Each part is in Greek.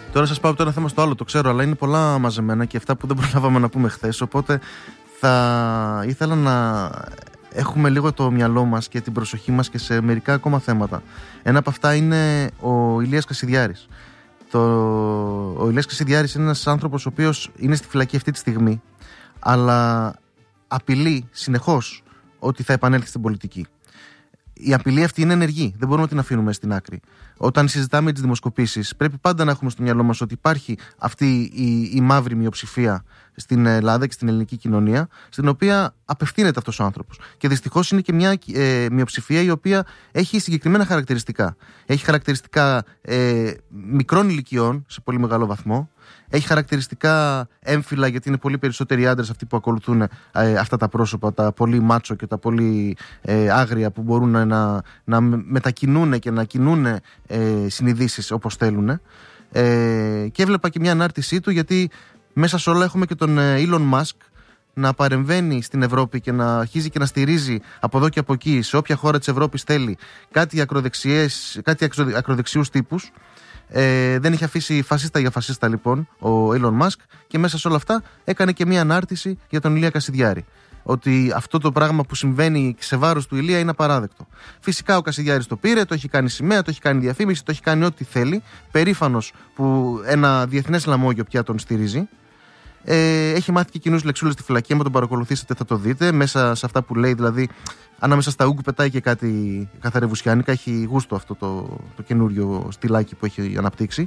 Τώρα σας πάω από το ένα θέμα στο άλλο, το ξέρω, αλλά είναι πολλά μαζεμένα και αυτά που δεν προλάβαμε να πούμε χθες. Οπότε θα ήθελα να έχουμε λίγο το μυαλό μας και την προσοχή μας και σε μερικά ακόμα θέματα. Ένα από αυτά είναι ο Ηλίας Κασιδιάρης. Ο Ηλίας Κασιδιάρης είναι ένας άνθρωπος ο οποίος είναι στη φυλακή αυτή τη στιγμή, αλλά απειλεί συνεχώς ότι θα επανέλθει στην πολιτική. Η απειλή αυτή είναι ενεργή, δεν μπορούμε να την αφήνουμε στην άκρη. Όταν συζητάμε τις δημοσκοπήσεις, πρέπει πάντα να έχουμε στο μυαλό μας ότι υπάρχει αυτή η μαύρη μειοψηφία στην Ελλάδα και στην ελληνική κοινωνία, στην οποία απευθύνεται αυτός ο άνθρωπος. Και δυστυχώς είναι και μια μειοψηφία η οποία έχει συγκεκριμένα χαρακτηριστικά. Έχει χαρακτηριστικά μικρών ηλικιών σε πολύ μεγάλο βαθμό. Έχει χαρακτηριστικά έμφυλα, γιατί είναι πολύ περισσότεροι άντρες αυτοί που ακολουθούν αυτά τα πρόσωπα, τα πολύ μάτσο και τα πολύ άγρια, που μπορούν να μετακινούν και να κινούν συνειδήσεις όπως θέλουν. Και έβλεπα και μια ανάρτησή του, γιατί μέσα σε όλα έχουμε και τον Elon Musk να παρεμβαίνει στην Ευρώπη και να αρχίζει και να στηρίζει από εδώ και από εκεί, σε όποια χώρα της Ευρώπης θέλει, κάτι ακροδεξιούς τύπους. Δεν είχε αφήσει φασίστα για φασίστα λοιπόν ο Elon Musk, και μέσα σε όλα αυτά έκανε και μία ανάρτηση για τον Ηλία Κασιδιάρη. Ότι αυτό το πράγμα που συμβαίνει σε βάρος του Ηλία είναι απαράδεκτο. Φυσικά ο Κασιδιάρης το πήρε, το έχει κάνει σημαία, το έχει κάνει διαφήμιση, το έχει κάνει ό,τι θέλει. Περήφανος που ένα διεθνές λαμόγιο πια τον στηρίζει. Έχει μάθει και κοινούς λεξούλες στη φυλακή. Αν τον παρακολουθήσετε θα το δείτε. Μέσα σε αυτά που λέει, δηλαδή, ανάμεσα στα ούγκου πετάει και κάτι καθαρευουσιάνικα. Έχει γούστο αυτό το καινούριο στυλάκι που έχει αναπτύξει.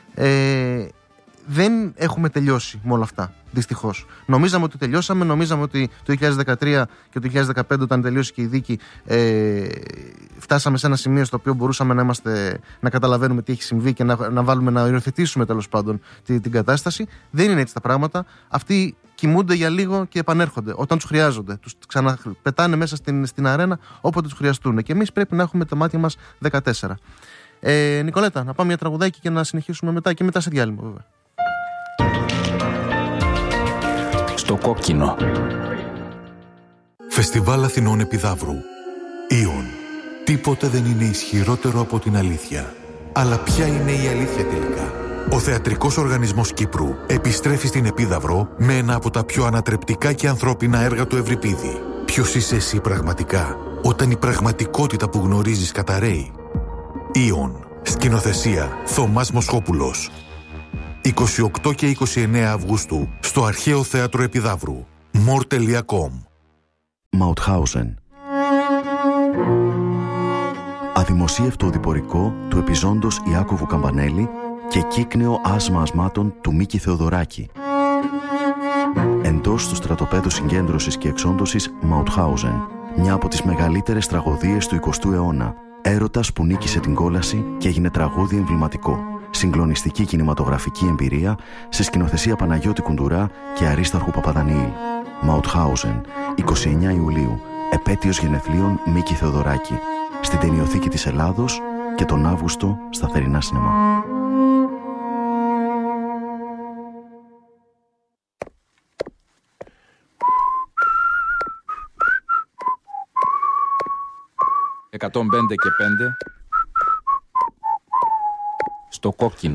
Δεν έχουμε τελειώσει με όλα αυτά, δυστυχώς. Νομίζαμε ότι τελειώσαμε, νομίζαμε ότι το 2013 και το 2015, όταν τελείωσε και η δίκη, φτάσαμε σε ένα σημείο στο οποίο μπορούσαμε να καταλαβαίνουμε τι έχει συμβεί και να υιοθετήσουμε τέλος πάντων την κατάσταση. Δεν είναι έτσι τα πράγματα. Αυτοί κοιμούνται για λίγο και επανέρχονται όταν τους χρειάζονται. Τους ξαναπετάνε μέσα στην αρένα όποτε τους χρειαστούν. Και εμείς πρέπει να έχουμε τα μάτια μας 14. Νικολέτα, να πάμε μια τραγουδάκι και να συνεχίσουμε μετά, και μετά σε διάλειμμα βέβαια. Στο κόκκινο. Φεστιβάλ Αθηνών Επιδαύρου. Ιον. Τίποτε δεν είναι ισχυρότερο από την αλήθεια. Αλλά ποια είναι η αλήθεια τελικά? Ο Θεατρικός Οργανισμός Κύπρου επιστρέφει στην Επίδαυρο με ένα από τα πιο ανατρεπτικά και ανθρώπινα έργα του Ευρυπίδη. Ποιος είσαι εσύ πραγματικά, όταν η πραγματικότητα που γνωρίζεις καταρρέει? Ιον. Σκηνοθεσία Θωμάς Μοσχόπουλος. 28 και 29 Αυγούστου στο Αρχαίο Θέατρο Επιδαύρου. more.com. Μαουτχάουζεν. Αδημοσίευτο οδηπορικό του επιζώντος Ιάκωβου Καμπανέλη και κύκνεο άσμα ασμάτων του Μίκη Θεοδωράκη. Εντός του στρατοπέδου συγκέντρωσης και εξόντωσης Μαουτχάουζεν, μια από τις μεγαλύτερες τραγωδίες του 20ου αιώνα. Έρωτας που νίκησε την κόλαση και έγινε τραγούδι εμβληματικό. Συγκλονιστική κινηματογραφική εμπειρία σε σκηνοθεσία Παναγιώτη Κουντουρά και Αρίσταρχου Παπαδανιήλ. Μαουτχάουζεν, 29 Ιουλίου, επέτειος γενεθλίων Μίκη Θεοδωράκη. Στην Ταινιοθήκη της Ελλάδος και τον Αύγουστο στα Θερινά Σινεμά. «105 και 5» στο κόκκινο.